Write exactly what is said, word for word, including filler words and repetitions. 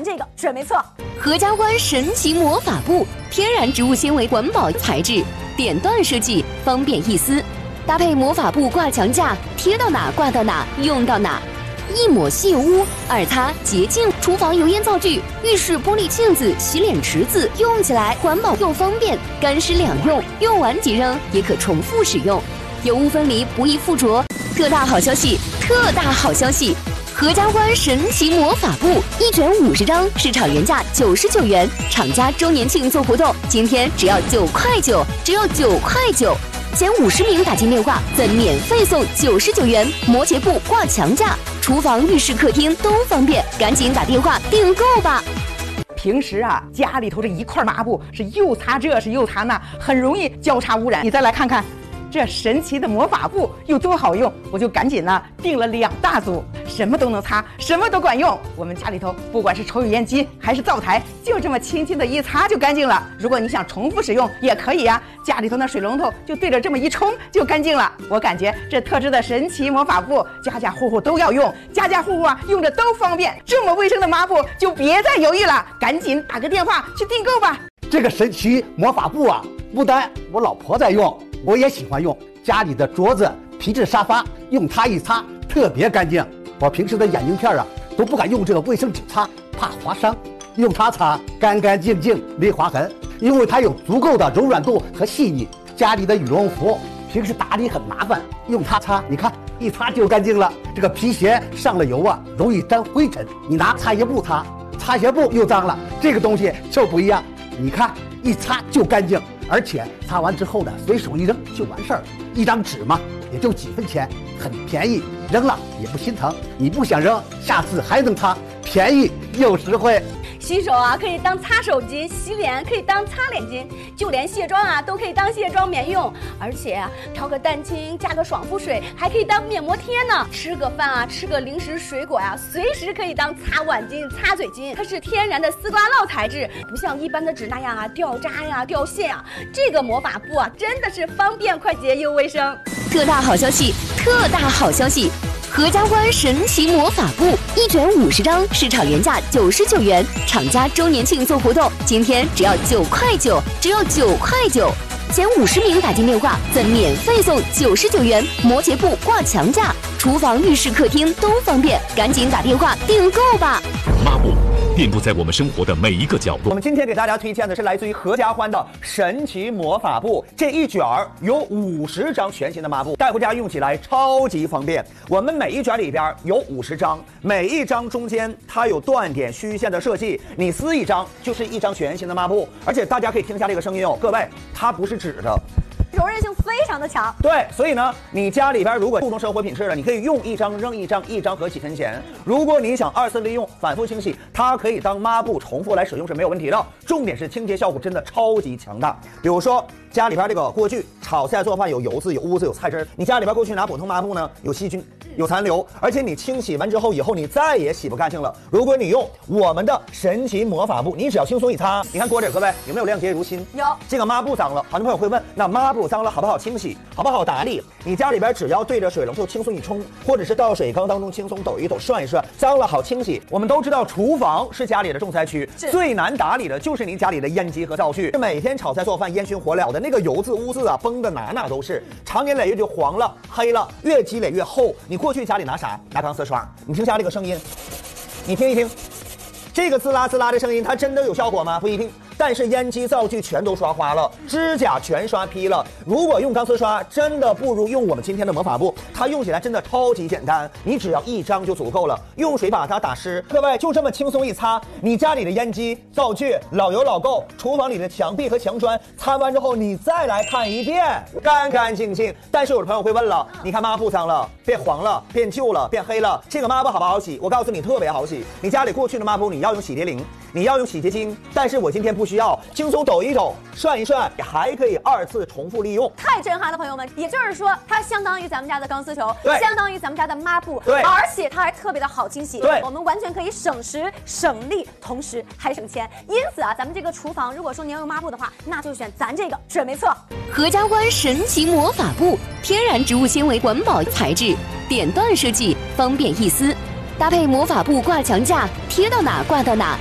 咱这个准没错。 合家欢神奇魔法布，天然植物纤维环保材质，点段设计，方便易撕。搭配魔法布挂墙架，贴到哪挂到哪，用到哪。一抹吸油污，二擦洁净，厨房油烟灶具、浴室玻璃镜子、洗脸池子，用起来环保又方便，干湿两用，用完即扔，也可重复使用，油污分离，不易附着。特大好消息！特大好消息！合家欢神奇魔法布一卷五十张，市场原价九十九元，厂家周年庆做活动，今天只要九块九，只要九块九。前五十名打进电话，赠免费送九十九元摩羯布挂墙架，厨房、浴室、客厅都方便，赶紧打电话订购吧。 平时啊，家里头这一块抹布是又擦这是又擦那，很容易交叉污染。你再来看看这神奇的魔法布有多好用，我就赶紧呢订了两大组，什么都能擦，什么都管用。我们家里头不管是抽油烟机还是灶台，就这么轻轻的一擦就干净了。如果你想重复使用也可以啊，家里头那水龙头就对着这么一冲就干净了。我感觉这特制的神奇魔法布，家家户户都要用，家家户户啊用着都方便。这么卫生的抹布就别再犹豫了，赶紧打个电话去订购吧。 这个神奇魔法布啊，不单我老婆在用，我也喜欢用。家里的桌子、皮质沙发，用它一擦特别干净。我平时的眼镜片啊都不敢用这个卫生纸擦，怕划伤。用它擦干干净净没划痕，因为它有足够的柔软度和细腻。家里的羽绒服平时打理很麻烦，用它擦，你看一擦就干净了。这个皮鞋上了油啊，容易沾灰尘，你拿擦鞋布擦，擦鞋布又脏了。这个东西就不一样，你看一擦就干净。而且擦完之后呢，随手一扔就完事儿，一张纸嘛，也就几分钱，很便宜，扔了也不心疼。你不想扔，下次还能擦，便宜又实惠。 洗手啊可以当擦手巾，洗脸可以当擦脸巾，就连卸妆啊都可以当卸妆棉用。而且啊，调个蛋清，加个爽肤水，还可以当面膜贴呢。吃个饭啊，吃个零食水果呀、啊，随时可以当擦碗巾、擦嘴巾。它是天然的丝瓜酪材质，不像一般的纸那样啊掉渣呀、掉屑呀。这个魔法布啊，真的是方便快捷又卫生。 特大好消息！特大好消息！合家欢神奇魔法布一卷五十张，市场原价九十九元，厂家周年庆做活动，今天只要九块九，只要九块九。前五十名打进电话，赠免费送九十九元摩羯布挂墙架，厨房、浴室、客厅都方便，赶紧打电话订购吧。 抹布遍布在我们生活的每一个角落。 我们今天给大家推荐的是来自于合家欢的神奇魔法布，这一卷儿有五十张全新的抹布，带回家用起来超级方便。我们每一卷里边有五十张，每一张中间它有断点虚线的设计，你撕一张就是一张全新的抹布。而且大家可以听一下这个声音哦，各位，它不是纸的。 柔韧性非常的强， 对，所以呢，你家里边如果注重生活品质的，你可以用一张扔一张，一张合几分钱。如果你想二次利用、反复清洗，它可以当抹布重复来使用是没有问题的。重点是清洁效果真的超级强大。比如说家里边这个锅具炒菜做饭有油渍、有污渍、有菜汁，你家里边过去拿普通抹布呢，有细菌、有残留，而且你清洗完之后以后你再也洗不干净了。如果你用我们的神奇魔法布，你只要轻松一擦，你看锅底各位有没有亮洁如新？ 有。 这个抹布脏了，很多朋友会问，那抹布脏了好不好清洗，好不好打理？你家里边只要对着水龙头轻松一冲，或者是到水缸当中轻松抖一抖、涮一涮，脏了好清洗。我们都知道厨房是家里的重灾区，最难打理的就是你家里的烟机和灶具，每天炒菜做饭烟熏火燎的那个油渍污渍啊，崩的哪哪都是，长年累月就黄了、黑了，越积累越厚。你过去家里拿啥？拿钢丝刷。你听下这个声音，你听一听，这个滋啦滋啦的声音，它真的有效果吗？不一定。但是烟机灶具全都刷花了，指甲全刷劈了。如果用钢丝刷，真的不如用我们今天的魔法布，它用起来真的超级简单，你只要一张就足够了，用水把它打湿。各位就这么轻松一擦，你家里的烟机、灶具老油老垢，厨房里的墙壁和墙砖，擦完之后你再来看一遍，干干净净。但是有的朋友会问了，你看抹布脏了，变黄了，变旧了，变黑了，这个抹布好不好洗？我告诉你，特别好洗。你家里过去的抹布，你要用洗涤灵，你要用洗洁精，但是我今天不需要，轻松抖一抖，涮一涮，还可以二次重复利用。 太震撼了，朋友们！也就是说，它相当于咱们家的钢丝球， 对， 相当于咱们家的抹布， 对， 而且它还特别的好清洗， 对， 我们完全可以省时省力，同时还省钱。因此啊，咱们这个厨房，如果说您要用抹布的话，那就选咱这个准没错。 合家欢神奇魔法布，天然植物纤维环保材质，点段设计，方便易撕。搭配魔法布挂墙架，贴到哪挂到哪，